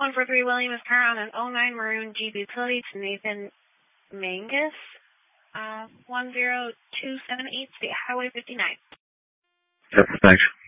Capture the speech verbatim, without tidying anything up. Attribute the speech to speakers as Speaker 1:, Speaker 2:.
Speaker 1: one four three William is car on an oh nine maroon Jeep utility to Nathan Mangus. Uh, one zero two seven eight State Highway fifty-nine.
Speaker 2: Yep, thanks.